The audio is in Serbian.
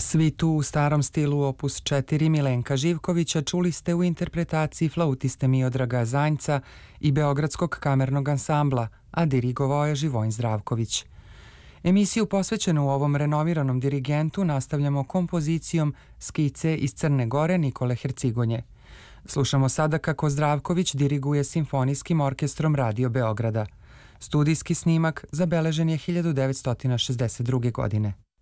Svi tu u starom stilu opus 4 Milenka Živkovića čuli ste u interpretaciji flautiste Miodraga Zanjca i Beogradskog kamernog ansambla, a dirigovao je Živojin Zdravković. Emisiju posvećenu ovom renoviranom dirigentu nastavljamo kompozicijom Skice iz Crne Gore Nikole Hercigonje. Slušamo sada kako Zdravković diriguje Simfonijskim orkestrom Radio Beograda. Studijski snimak zabeležen je 1962. godine.